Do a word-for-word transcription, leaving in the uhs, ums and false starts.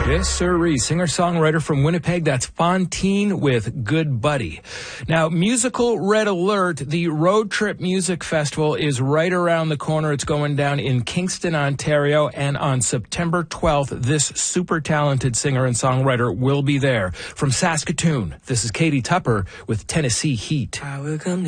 Yes, sirree. Singer-songwriter from Winnipeg. That's Fontaine with Good Buddy. Now, Musical Red Alert, the Road Trip Music Festival is right around the corner. It's going down in Kingston, Ontario. And on September twelfth, this super talented singer and songwriter will be there. From Saskatoon, this is Katie Tupper with Tennessee Heat. I will come